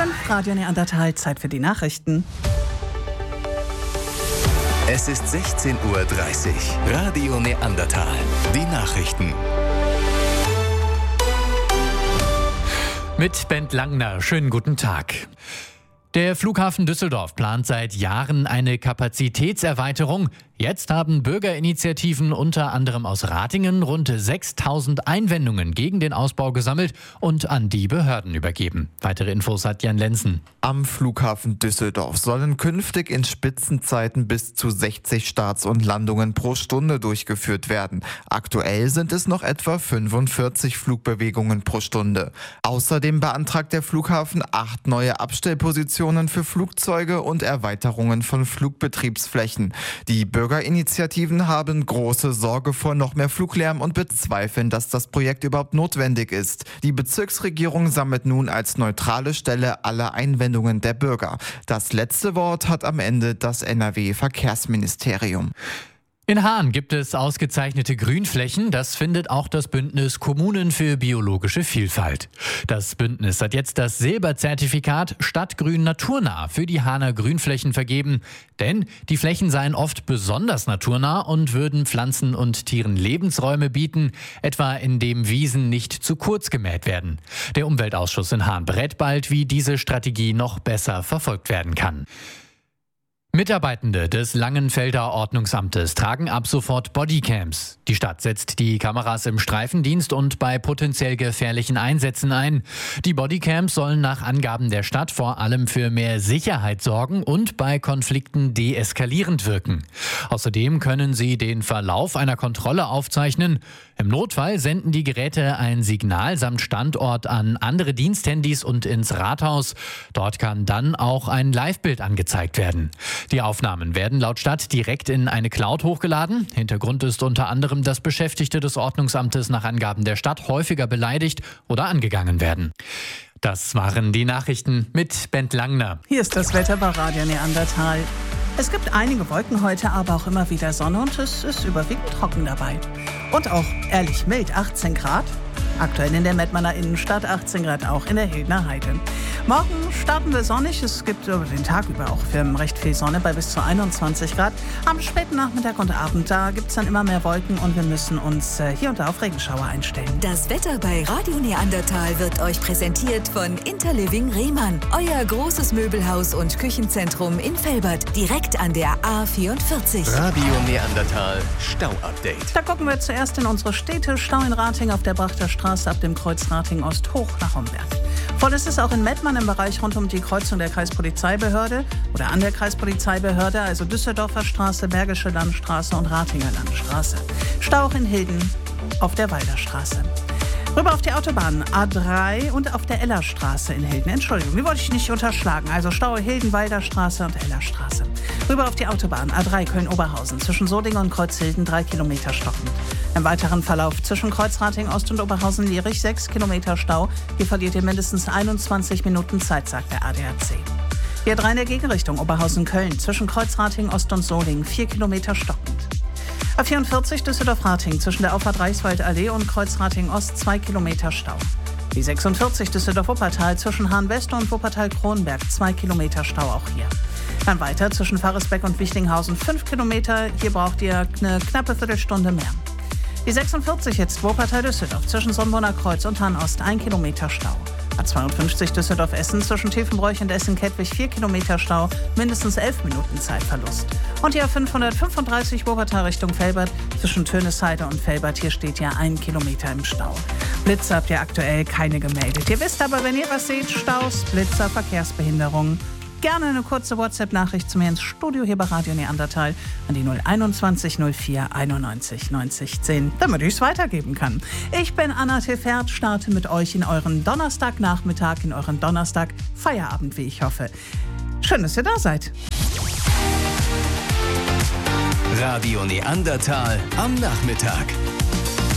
5, Radio Neandertal, Zeit für die Nachrichten. Es ist 16:30 Uhr. Radio Neandertal. Die Nachrichten. Mit Bent Langner. Schönen guten Tag. Der Flughafen Düsseldorf plant seit Jahren eine Kapazitätserweiterung. Jetzt haben Bürgerinitiativen unter anderem aus Ratingen rund 6.000 Einwendungen gegen den Ausbau gesammelt und an die Behörden übergeben. Weitere Infos hat Jan Lenzen. Am Flughafen Düsseldorf sollen künftig in Spitzenzeiten bis zu 60 Starts und Landungen pro Stunde durchgeführt werden. Aktuell sind es noch etwa 45 Flugbewegungen pro Stunde. Außerdem beantragt der Flughafen 8 neue Abstellpositionen für Flugzeuge und Erweiterungen von Flugbetriebsflächen. Die Bürgerinitiativen haben große Sorge vor noch mehr Fluglärm und bezweifeln, dass das Projekt überhaupt notwendig ist. Die Bezirksregierung sammelt nun als neutrale Stelle alle Einwendungen der Bürger. Das letzte Wort hat am Ende das NRW-Verkehrsministerium. In Haan gibt es ausgezeichnete Grünflächen. Das findet auch das Bündnis Kommunen für biologische Vielfalt. Das Bündnis hat jetzt das Silberzertifikat Stadtgrün naturnah für die Haaner Grünflächen vergeben. Denn die Flächen seien oft besonders naturnah und würden Pflanzen und Tieren Lebensräume bieten, etwa indem Wiesen nicht zu kurz gemäht werden. Der Umweltausschuss in Haan berät bald, wie diese Strategie noch besser verfolgt werden kann. Mitarbeitende des Langenfelder Ordnungsamtes tragen ab sofort Bodycams. Die Stadt setzt die Kameras im Streifendienst und bei potenziell gefährlichen Einsätzen ein. Die Bodycams sollen nach Angaben der Stadt vor allem für mehr Sicherheit sorgen und bei Konflikten deeskalierend wirken. Außerdem können sie den Verlauf einer Kontrolle aufzeichnen. Im Notfall senden die Geräte ein Signal samt Standort an andere Diensthandys und ins Rathaus. Dort kann dann auch ein Livebild angezeigt werden. Die Aufnahmen werden laut Stadt direkt in eine Cloud hochgeladen. Hintergrund ist unter anderem, dass Beschäftigte des Ordnungsamtes nach Angaben der Stadt häufiger beleidigt oder angegangen werden. Das waren die Nachrichten mit Bent Langner. Hier ist das Wetter bei Radio Neandertal. Es gibt einige Wolken heute, aber auch immer wieder Sonne und es ist überwiegend trocken dabei. Und auch ehrlich mild, 18 Grad. Aktuell in der Mettmanner Innenstadt, 18 Grad auch in der Hildener Heide. Morgen starten wir sonnig. Es gibt über den Tag über auch recht viel Sonne bei bis zu 21 Grad. Am späten Nachmittag und Abend, da gibt es dann immer mehr Wolken und wir müssen uns hier und da auf Regenschauer einstellen. Das Wetter bei Radio Neandertal wird euch präsentiert von Interliving Rehmann. Euer großes Möbelhaus und Küchenzentrum in Velbert, direkt an der A44. Radio Neandertal Stau-Update. Da gucken wir zuerst in unsere Städte. Stau in Rating auf der Brachter Straße ab dem Kreuz Rating Ost hoch nach Homberg. Voll ist es auch in Mettmann im Bereich rund um die Kreuzung der Kreispolizeibehörde oder an der Kreispolizeibehörde, also Düsseldorfer Straße, Bergische Landstraße und Ratinger Landstraße. Stau auch in Hilden auf der Walderstraße. Rüber auf die Autobahn A3 und auf der Ellerstraße in Hilden. Entschuldigung, die wollte ich nicht unterschlagen. Also Stau Hilden, Walderstraße und Ellerstraße. Rüber auf die Autobahn A3 Köln-Oberhausen. Zwischen Sodingen und Kreuzhilden 3 Kilometer stockend. Im weiteren Verlauf zwischen Kreuzrating Ost und Oberhausen-Lierich 6 Kilometer Stau. Hier verliert ihr mindestens 21 Minuten Zeit, sagt der ADAC. Die A3 in der Gegenrichtung Oberhausen-Köln. Zwischen Kreuzrating Ost und Solingen 4 Kilometer stockend. A44 Düsseldorf-Rating zwischen der Auffahrt Reichswaldallee und Kreuzrating Ost 2 Kilometer Stau. Die 46 Düsseldorf-Wuppertal zwischen Hahn-West und Wuppertal-Kronberg 2 Kilometer Stau auch hier. Dann weiter zwischen Faresbeck und Wichtinghausen 5 Kilometer. Hier braucht ihr eine knappe Viertelstunde mehr. Die 46 jetzt Wuppertal-Düsseldorf zwischen Sonnbrunner Kreuz und Hahn-Ost 1 Kilometer Stau. A52 Düsseldorf-Essen zwischen Tiefenbräuch und Essen-Kettwig 4 Kilometer Stau, mindestens 11 Minuten Zeitverlust. Und die A535 Wuppertal Richtung Velbert zwischen Tönesheide und Velbert, hier steht ja 1 Kilometer im Stau. Blitze habt ihr aktuell keine gemeldet. Ihr wisst aber, wenn ihr was seht, Staus, Blitzer, Verkehrsbehinderungen, gerne eine kurze WhatsApp-Nachricht zu mir ins Studio hier bei Radio Neandertal an die 021 04 91 90 10, damit ich es weitergeben kann. Ich bin Anna Tefert, starte mit euch in euren Donnerstagnachmittag, in euren Donnerstag-Feierabend, wie ich hoffe. Schön, dass ihr da seid. Radio Neandertal am Nachmittag.